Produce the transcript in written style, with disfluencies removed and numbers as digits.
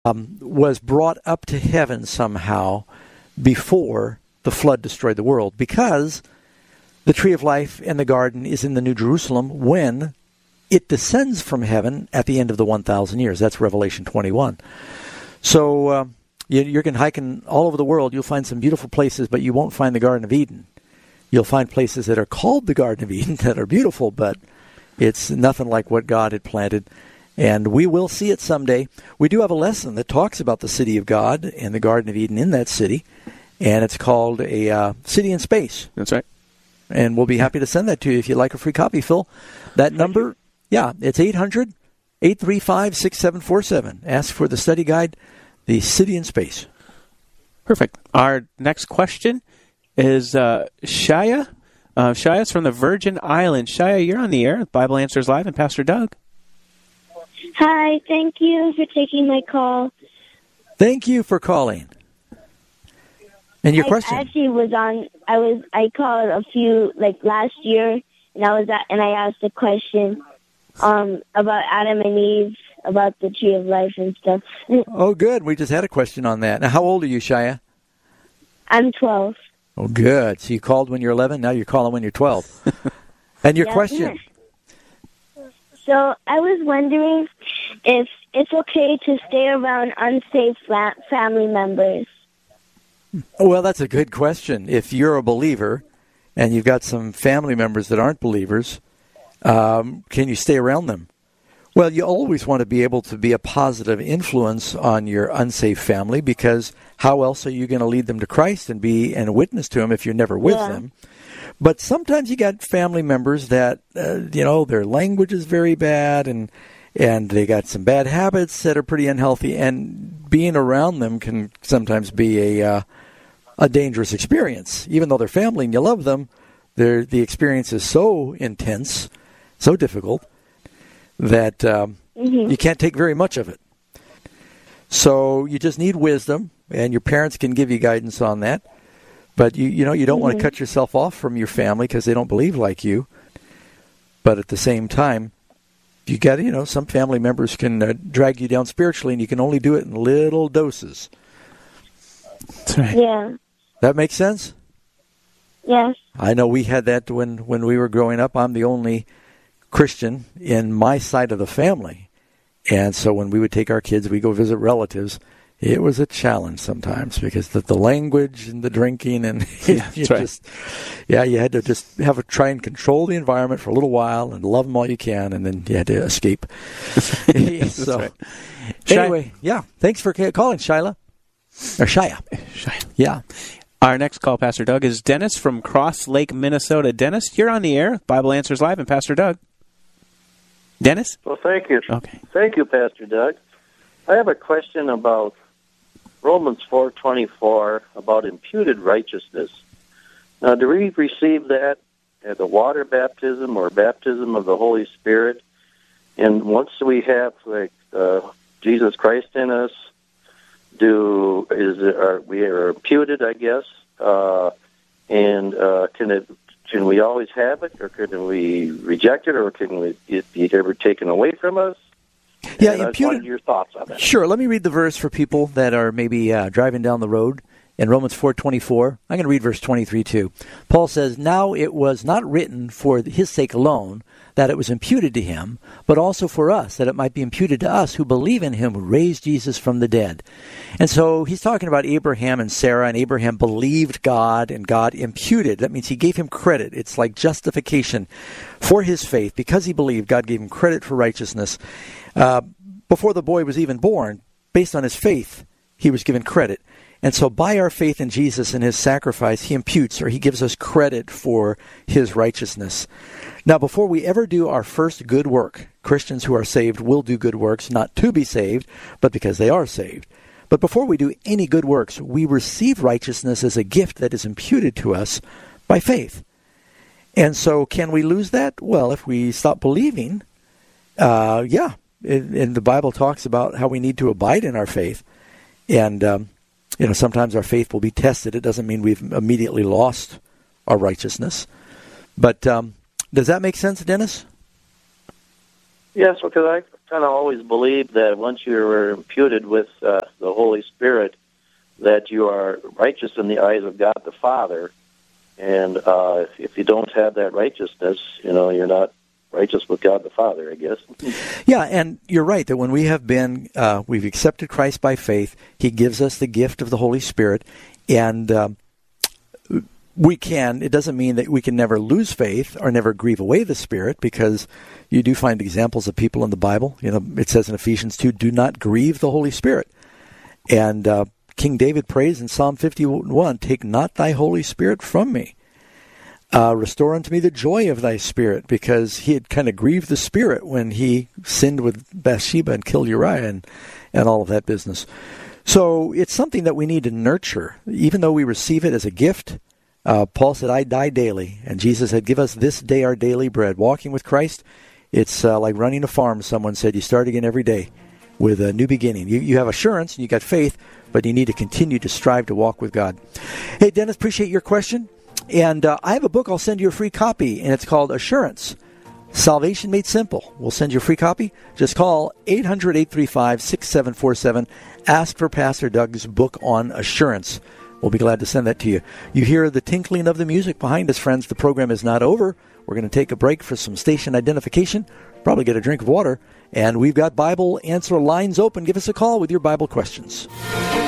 was brought up to heaven somehow before the flood destroyed the world, because the tree of life in the garden is in the New Jerusalem when it descends from heaven at the end of the 1,000 years. That's Revelation 21. So you can hike all over the world. You'll find some beautiful places, but you won't find the Garden of Eden. You'll find places that are called the Garden of Eden that are beautiful, but it's nothing like what God had planted. And we will see it someday. We do have a lesson that talks about the city of God and the Garden of Eden in that city, and it's called A City in Space. That's right. And we'll be happy to send that to you if you'd like a free copy, Phil. That number, it's 800-835-6747. Ask for the study guide, The City in Space. Perfect. Our next question is Shaya. Shaya's from the Virgin Islands. Shaya, you're on the air with Bible Answers Live and Pastor Doug. Hi, thank you for taking my call. Thank you for calling. And your question? I actually I called a few, last year, and I asked a question about Adam and Eve, about the tree of life and stuff. Oh, good. We just had a question on that. Now, how old are you, Shaya? I'm 12. Oh, good. So you called when you're 11, now you're calling when you're 12. And your question? So I was wondering if it's okay to stay around unsafe family members. Well, that's a good question. If you're a believer and you've got some family members that aren't believers, can you stay around them? Well, you always want to be able to be a positive influence on your unsafe family, because how else are you going to lead them to Christ and be a witness to them if you're never with them? But sometimes you got family members that, their language is very bad and they got some bad habits that are pretty unhealthy, and being around them can sometimes be a dangerous experience. Even though they're family and you love them, the experience is so intense, so difficult, that you can't take very much of it. So you just need wisdom, and your parents can give you guidance on that. But you don't want to cut yourself off from your family because they don't believe like you. But at the same time, you got some family members can drag you down spiritually, and you can only do it in little doses. That's right. Yeah. That makes sense? Yes. I know we had that when we were growing up. I'm the only Christian in my side of the family. And so when we would take our kids, we go visit relatives. It was a challenge sometimes because the language and the drinking and you had to just try and control the environment for a little while and love them all you can, and then you had to escape. So right. Anyway, thanks for calling, Shia. Yeah. Our next call, Pastor Doug, is Dennis from Cross Lake, Minnesota. Dennis, you're on the air, Bible Answers Live, and Pastor Doug. Dennis? Well, thank you. Okay. Thank you, Pastor Doug. I have a question about Romans 4:24 about imputed righteousness. Now, do we receive that at the water baptism or baptism of the Holy Spirit? And once we have Jesus Christ in us, we are imputed, I guess, and can we always have it, or can we reject it, or can it be ever taken away from us? Yeah, and imputed. I wanted your thoughts on that. Sure. Let me read the verse for people that are maybe driving down the road. In Romans 4:24, I'm going to read verse 23 too. Paul says, "Now it was not written for his sake alone that it was imputed to him, but also for us, that it might be imputed to us who believe in him who raised Jesus from the dead." And so he's talking about Abraham and Sarah, and Abraham believed God, and God imputed. That means he gave him credit. It's like justification for his faith. Because he believed, God gave him credit for righteousness. Before the boy was even born, based on his faith, he was given credit. And so by our faith in Jesus and his sacrifice, he imputes, or he gives us credit for his righteousness. Now, before we ever do our first good work, Christians who are saved will do good works, not to be saved, but because they are saved. But before we do any good works, we receive righteousness as a gift that is imputed to us by faith. And so can we lose that? Well, if we stop believing, and the Bible talks about how we need to abide in our faith. And, sometimes our faith will be tested. It doesn't mean we've immediately lost our righteousness. But does that make sense, Dennis? Yes, because kind of always believed that once you were imputed with the Holy Spirit, that you are righteous in the eyes of God the Father. And if you don't have that righteousness, you're not righteous with God the Father, I guess. Yeah, and you're right that when we have been, we've accepted Christ by faith, He gives us the gift of the Holy Spirit, and it doesn't mean that we can never lose faith or never grieve away the Spirit, because you do find examples of people in the Bible. It says in Ephesians 2, do not grieve the Holy Spirit. And King David prays in Psalm 51, take not thy Holy Spirit from me. Restore unto me the joy of thy Spirit, because he had kind of grieved the Spirit when he sinned with Bathsheba and killed Uriah and all of that business. So it's something that we need to nurture, even though we receive it as a gift. Paul said, I die daily, and Jesus said, give us this day our daily bread. Walking with Christ, it's like running a farm. Someone said, you start again every day with a new beginning. You have assurance, and you got faith, but you need to continue to strive to walk with God. Hey, Dennis, appreciate your question. And I have a book. I'll send you a free copy, and it's called Assurance, Salvation Made Simple. We'll send you a free copy. Just call 800-835-6747. Ask for Pastor Doug's book on assurance. We'll be glad to send that to you. You hear the tinkling of the music behind us, friends. The program is not over. We're going to take a break for some station identification, probably get a drink of water, and we've got Bible answer lines open. Give us a call with your Bible questions.